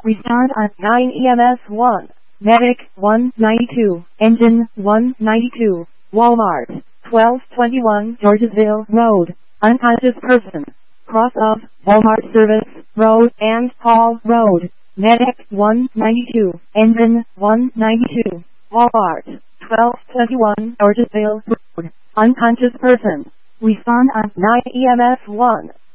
Respond on 9 EMS 1. Medic 192. Engine 192. Walmart 1221 Georgesville Road. Unconscious person. Cross of Walmart Service Road and Hall Road. Medic 192. Engine 192. Walmart 1221 Georgesville Road. Unconscious person. Respond on 9 EMS 1.